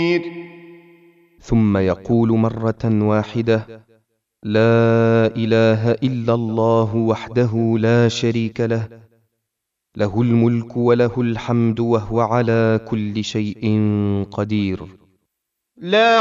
ثم يقول مرة واحدة: لا إله إلا الله وحده لا شريك له، له الملك وله الحمد وهو على كل شيء قدير. لا